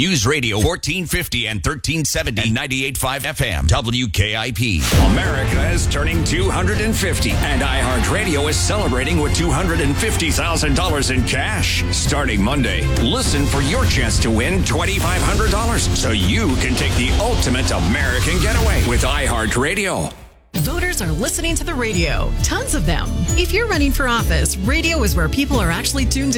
News Radio 1450 and 1370 and 98.5 FM. WKIP. America is turning 250, and iHeartRadio is celebrating with $250,000 in cash. Starting Monday, listen for your chance to win $2,500 so you can take the ultimate American getaway with iHeartRadio. Voters are listening to the radio. Tons of them. If you're running for office, radio is where people are actually tuned